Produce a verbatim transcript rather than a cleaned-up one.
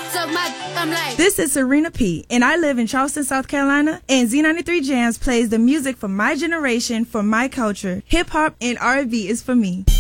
Suck my, I'm like. This is Serena P, and I live in Charleston, South Carolina, and Z ninety-three Jams plays the music for my generation, for my culture. Hip-hop and R and B is for me.